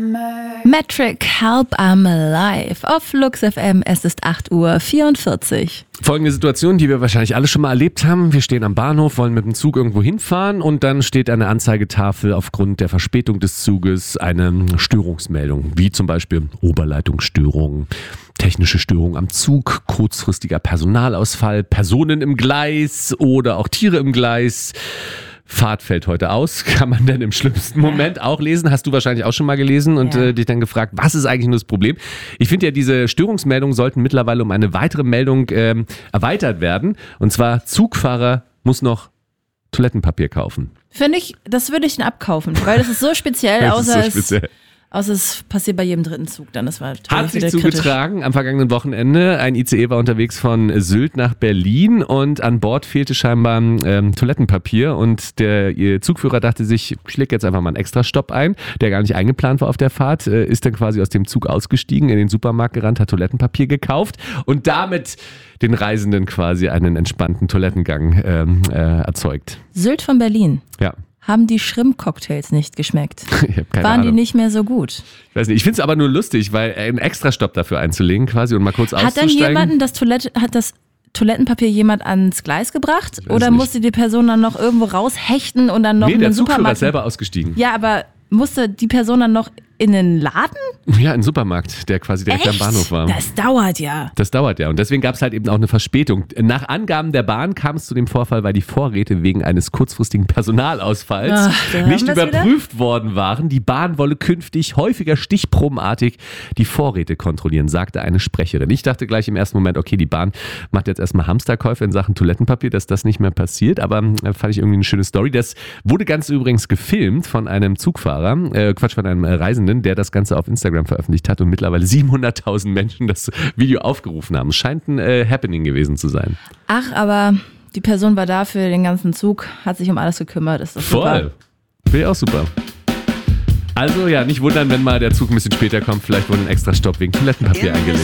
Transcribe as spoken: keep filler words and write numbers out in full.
Metric, Help I'm Alive auf Lux F M. Es ist acht Uhr vierundvierzig. Folgende Situation, die wir wahrscheinlich alle schon mal erlebt haben. Wir stehen am Bahnhof, wollen mit dem Zug irgendwo hinfahren und dann steht eine Anzeigetafel aufgrund der Verspätung des Zuges eine Störungsmeldung, wie zum Beispiel Oberleitungsstörung, technische Störung am Zug, kurzfristiger Personalausfall, Personen im Gleis oder auch Tiere im Gleis. Fahrt fällt heute aus, kann man denn im schlimmsten Moment auch lesen. Hast du wahrscheinlich auch schon mal gelesen und ja. äh, dich dann gefragt, was ist eigentlich nur das Problem? Ich finde ja, diese Störungsmeldungen sollten mittlerweile um eine weitere Meldung ähm, erweitert werden. Und zwar, Zugfahrer muss noch Toilettenpapier kaufen. Finde ich, das würde ich dann abkaufen, weil das ist so speziell, das außer ist so speziell. es... Außer es passiert bei jedem dritten Zug, dann das war Hat sich wieder zugetragen kritisch. Am vergangenen Wochenende. Ein I C E war unterwegs von Sylt nach Berlin und an Bord fehlte scheinbar ähm, Toilettenpapier und der ihr Zugführer dachte sich, ich lege jetzt einfach mal einen Extrastopp ein, der gar nicht eingeplant war auf der Fahrt, äh, ist dann quasi aus dem Zug ausgestiegen, in den Supermarkt gerannt, hat Toilettenpapier gekauft und damit den Reisenden quasi einen entspannten Toilettengang ähm, äh, erzeugt. Sylt von Berlin. Ja. Haben die Shrimp-Cocktails nicht geschmeckt? Ich hab keine Waren Ahnung. die nicht mehr so gut? Ich weiß nicht, ich finde es aber nur lustig, weil einen Extrastopp dafür einzulegen quasi und mal kurz Hat dann auszusteigen. jemanden das Toilette, hat das Toilettenpapier jemand ans Gleis gebracht? weiß Oder nicht. musste die Person dann noch irgendwo raushechten und dann noch Nee, in der den Zugführer Supermarkt? ist selber ausgestiegen. Ja, aber musste die Person dann noch in den Laden? Ja, ein Supermarkt, der quasi direkt am Bahnhof war. Das dauert ja. Das dauert ja und deswegen gab es halt eben auch eine Verspätung. Nach Angaben der Bahn kam es zu dem Vorfall, weil die Vorräte wegen eines kurzfristigen Personalausfalls Ach, da haben nicht wir's überprüft worden waren. Die Bahn wolle künftig häufiger stichprobenartig die Vorräte kontrollieren, sagte eine Sprecherin. Ich dachte gleich im ersten Moment, okay, die Bahn macht jetzt erstmal Hamsterkäufe in Sachen Toilettenpapier, dass das nicht mehr passiert, aber äh, fand ich irgendwie eine schöne Story. Das wurde ganz übrigens gefilmt von einem Zugfahrer, äh, Quatsch, von einem Reisenden, der das Ganze auf Instagram veröffentlicht hat und mittlerweile siebenhunderttausend Menschen das Video aufgerufen haben. Scheint ein äh, Happening gewesen zu sein. Ach, aber die Person war da für den ganzen Zug, hat sich um alles gekümmert. Ist doch super. Voll. Finde ich auch super. Also ja, nicht wundern, wenn mal der Zug ein bisschen später kommt. Vielleicht wurde ein extra Stopp wegen Toilettenpapier eingelegt.